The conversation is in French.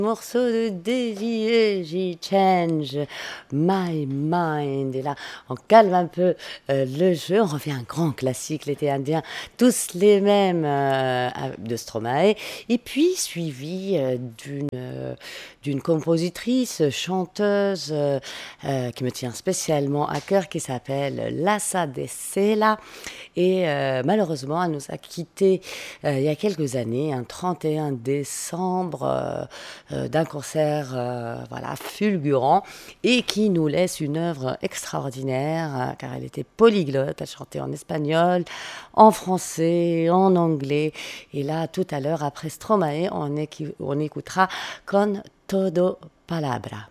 Morceau de Dévié, j'y change my mind. Et là, on calme un peu le jeu. On revient à un grand classique, l'été indien, tous les mêmes de Stromae. Et puis, suivi d'une compositrice, chanteuse qui me tient spécialement à cœur, qui s'appelle Lassa de Sela. Et malheureusement, elle nous a quittés il y a quelques années, un 31 décembre, d'un concert voilà, fulgurant et qui nous laisse une œuvre extraordinaire car elle était polyglotte, elle chantait en espagnol, en français, en anglais. Et là, tout à l'heure, après Stromae, on écoutera Con Todo Palabra.